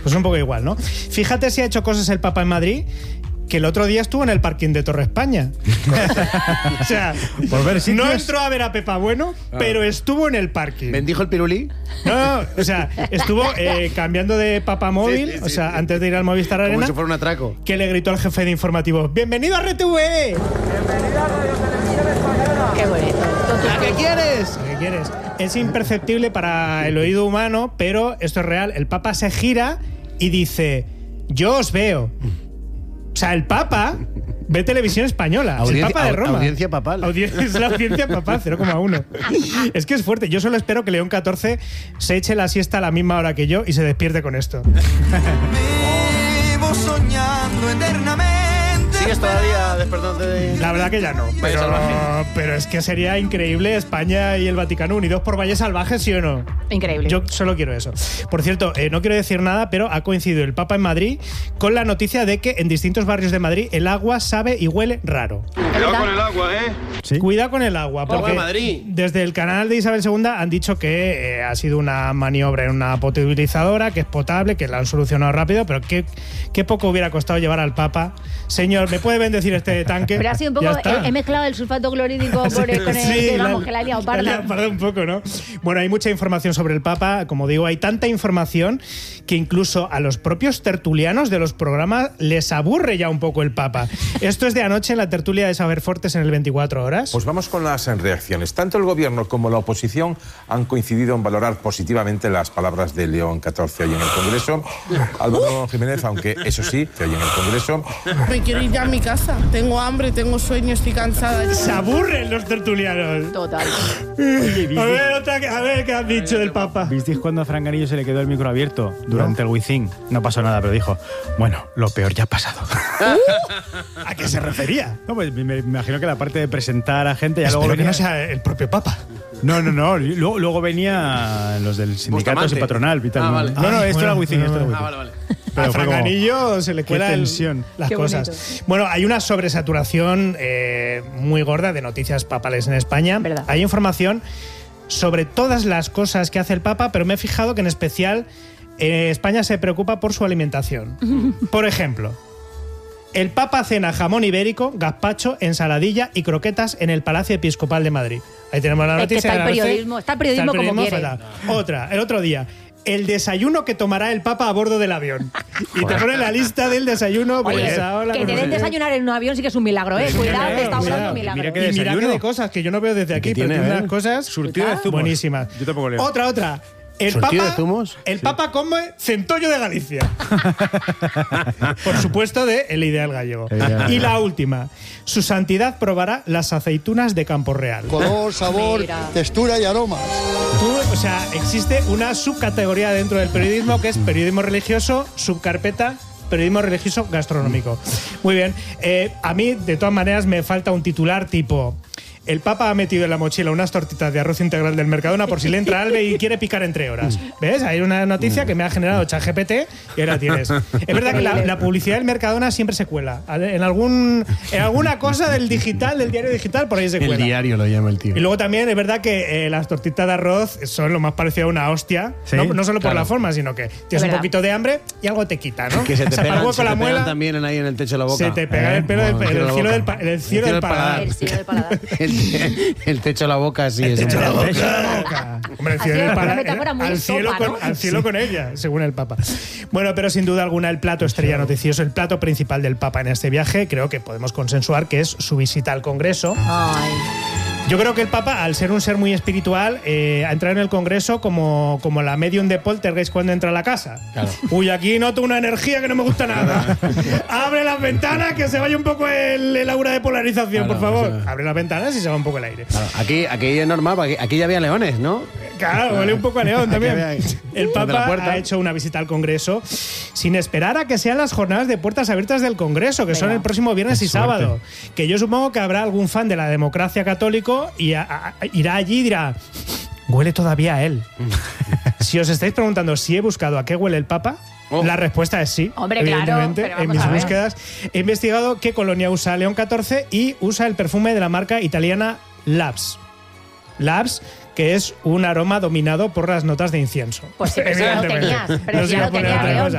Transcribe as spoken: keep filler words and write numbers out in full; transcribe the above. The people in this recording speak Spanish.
Pues un poco igual, ¿no? Fíjate si ha hecho cosas el Papa en Madrid, que el otro día estuvo en el parking de Torre España. O sea, por ver sitios. No entró a ver a Pepa Bueno, ah. pero estuvo en el parking. ¿Bendijo el pirulí? No, no, o sea, estuvo eh, cambiando de Papa móvil, sí, sí, sí, o sea, sí. antes de ir al Movistar Arena. Como si fuera un atraco. Que le gritó al jefe de informativos: ¡bienvenido a R T V! ¡Bienvenido a Radio Televisión Española! ¡Qué bonito! ¿A qué quieres? ¿A qué quieres? Es imperceptible para el oído humano, pero esto es real. El Papa se gira y dice: yo os veo. O sea, el Papa ve televisión española. Audiencia, el Papa de Roma. Audiencia papal. Audiencia, es la audiencia papal, cero coma uno. Es que es fuerte. Yo solo espero que León catorce se eche la siesta a la misma hora que yo y se despierte con esto. Vivo soñando eternamente. ¿Sigues todavía despertándote de...? La verdad que ya no. Pero, pero es que sería increíble España y el Vaticano unidos por valles salvajes, ¿sí o no? Increíble. Yo solo quiero eso. Por cierto, eh, no quiero decir nada, pero ha coincidido el Papa en Madrid con la noticia de que en distintos barrios de Madrid el agua sabe y huele raro. Cuidado con el agua, ¿eh? ¿Sí? Cuidado con el agua, porque Madrid. Desde el canal de Isabel segunda han dicho que eh, ha sido una maniobra en una potabilizadora, que es potable, que la han solucionado rápido, pero qué, qué poco hubiera costado llevar al Papa. Señor, ¿me puede bendecir este tanque? Pero ha sido un poco... He, he mezclado el sulfato clorhídrico con el, con el sí, que, vamos, la, que la he liado parda. La he liado parda un poco, ¿no? Bueno, hay mucha información sobre el Papa. Como digo, hay tanta información que incluso a los propios tertulianos de los programas les aburre ya un poco el Papa. Esto es de anoche en la tertulia de Saber Fortes en el veinticuatro horas. Pues vamos con las reacciones. Tanto el gobierno como la oposición han coincidido en valorar positivamente las palabras de León catorce hoy en el Congreso. Álvaro Jiménez, aunque eso sí, que hoy en el Congreso... Me quiero ir ya a mi casa. Tengo hambre, tengo sueño, estoy cansada. Se aburren los tertulianos. Total. Oye, a ver, otra, a ver qué has dicho del Papa. ¿Visteis cuando a Fran Ganillo se le quedó el micro abierto durante ¿No? el Wizzing? No pasó nada, pero dijo: bueno, lo peor ya ha pasado. Uh, ¿A qué se refería? No, pues me, me imagino que la parte de presentar a gente ya Espero luego venía... que no sea el propio Papa. No, no, no. Luego, luego venía los del sindicato y patronal. Y tal. Ah, vale. No, no, ah, esto bueno, era Wizzing. bueno, Esto bueno. era Ah, vale, vale. Pero a Franganillo se le cuela el, las Qué cosas. Bonito. Bueno, hay una sobresaturación eh, muy gorda de noticias papales en España. ¿Verdad? Hay información sobre todas las cosas que hace el Papa, pero me he fijado que en especial eh, España se preocupa por su alimentación. Por ejemplo, el Papa cena jamón ibérico, gazpacho, ensaladilla y croquetas en el Palacio Episcopal de Madrid. Ahí tenemos la noticia. Es que está el periodismo, está el periodismo, está el periodismo como quiere. fatal. Otra, el otro día. El desayuno que tomará el Papa a bordo del avión. Y te pone la lista del desayuno. Oye, pues, ahora, que te den desayunar en un avión sí que es un milagro, ¿eh? Cuidado, te está hablando un milagro. Mira que y mira desayuno. que de cosas que yo no veo desde aquí, pero tiene, tiene ¿eh? unas cosas surtido de zumos. buenísimas. Yo tampoco leo. Otra, otra. El ¿Surtido Papa, de zumos? El Sí. Papa come centollo de Galicia. Por supuesto, de El Ideal Gallego. Ideal. Y la última. Su santidad probará las aceitunas de Campo Real. Color, sabor, Mira. textura y aromas. Tú, o sea, existe una subcategoría dentro del periodismo que es periodismo religioso, subcarpeta, periodismo religioso gastronómico. Muy bien. Eh, a mí, de todas maneras, me falta un titular tipo: el Papa ha metido en la mochila unas tortitas de arroz integral del Mercadona por si le entra algo y quiere picar entre horas. ¿Ves? Hay una noticia que me ha generado ChatGPT y ahora tienes. Es verdad que la, la publicidad del Mercadona siempre se cuela. En algún en alguna cosa del digital, del diario digital, por ahí se cuela. El diario lo llama el tío. Y luego también es verdad que eh, las tortitas de arroz son lo más parecido a una hostia. ¿Sí? No, no solo por Claro. la forma, sino que tienes un verdad. poquito de hambre y algo te quita, ¿no? Que se te sea, para el pegan, hueco se la te pegan muela, también en ahí en el techo de la boca. se te pega ¿Eh? el pelo del, Bueno, el, el cielo de la del, boca. pa- el cielo del paladar. El cielo del paladar. El, el techo de la boca, sí. El es techo de la un- boca. Hombre, el Ha cielo sido del una paladar. metáfora muy Al cielo, sopa, con, ¿no? al cielo con ella, según el Papa. Bueno, pero sin duda alguna el plato estrella noticioso, el plato principal del Papa en este viaje, creo que podemos consensuar que es su visita al Congreso. Ay. Yo creo que el Papa, al ser un ser muy espiritual, eh, ha entrado en el Congreso como, como la medium de Poltergeist cuando entra a la casa. Claro. Uy, aquí noto una energía que no me gusta nada. Abre las ventanas, que se vaya un poco el, el aura de polarización, Claro, por favor. eso es. Abre las ventanas y se va un poco el aire. Claro, aquí, aquí es normal, porque aquí, aquí ya había leones, ¿no? Claro, huele un poco a león también. había- El de la Papa puerta. ha hecho una visita al Congreso sin esperar a que sean las jornadas de puertas abiertas del Congreso, que son Venga. el próximo viernes Qué y suerte. sábado. Que yo supongo que habrá algún fan de la democracia católico y a- a- irá allí y dirá: huele todavía a él. Si os estáis preguntando si he buscado a qué huele el Papa, Oh. la respuesta es sí. Hombre, claro, evidentemente. pero En vamos mis a ver. búsquedas he investigado qué colonia usa León catorce y usa el perfume de la marca italiana Labs. Labs, que es un aroma dominado por las notas de incienso. Pues sí, pero eso ya lo Evidentemente. tenías, pero No si se ya iba lo a poner tenías, otra León. cosa.